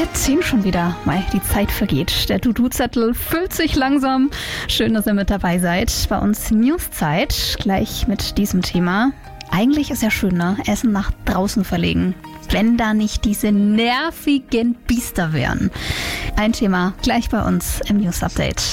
10 schon wieder. Die Zeit vergeht. Der To-Do-Zettel füllt sich langsam. Schön, dass ihr mit dabei seid. Bei uns Newszeit, gleich mit diesem Thema. Eigentlich ist ja schön, ne? Essen nach draußen verlegen. Wenn da nicht diese nervigen Biester wären. Ein Thema gleich bei uns im News Update.